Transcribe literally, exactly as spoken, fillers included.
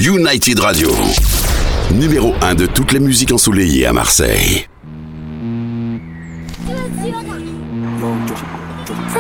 United Radio, numéro un de toutes les musiques ensoleillées à Marseille.